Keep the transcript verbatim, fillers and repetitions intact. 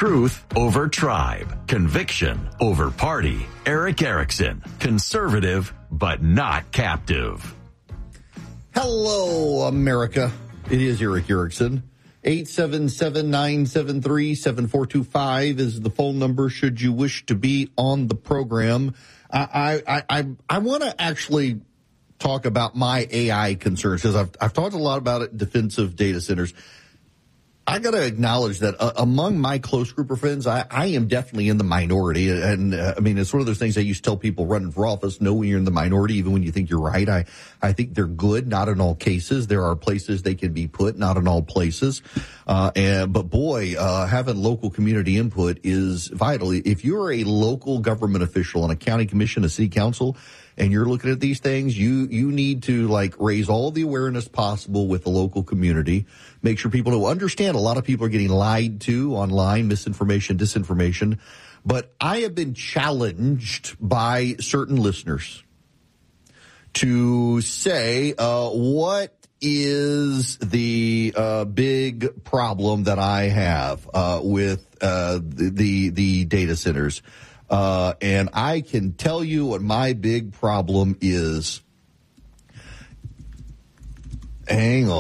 Truth over tribe. Conviction over party. Erick Erickson. Conservative, but not captive. Hello, America. It is Erick Erickson. eight seven seven, nine seven three, seven four two five is the phone number should you wish to be on the program. I I I, I want to actually talk about my A I concerns because I've, I've talked a lot about it, defensive data centers. I got to acknowledge that uh, among my close group of friends, I, I am definitely in the minority. And uh, I mean, it's one of those things I used to tell people running for office, know when you're in the minority, even when you think you're right. I, I think they're good, not in all cases. There are places they can be put, not in all places. Uh, and, but boy, uh, having local community input is vital. If you're a local government official on a county commission, a city council, and you're looking at these things, you, you need to like raise all the awareness possible with the local community. Make sure people know, understand a lot of people are getting lied to online, misinformation, disinformation. But I have been challenged by certain listeners to say, uh, what is the, uh, big problem that I have, uh, with, uh, the, the, the data centers. Uh, and I can tell you what my big problem is. Hang on.